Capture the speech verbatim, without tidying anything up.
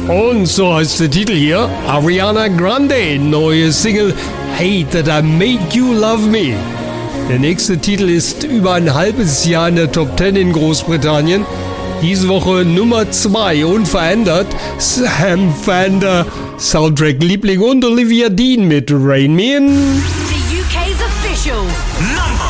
Und so heißt der Titel hier, Ariana Grande, neue Single Hate That I Made You Love Me. Der nächste Titel ist über ein halbes Jahr in der Top zehn in Großbritannien. Diese Woche Nummer zwei, unverändert, Sam Fender, Soundtrack-Liebling und Olivia Dean mit Rain Me In. The U K's official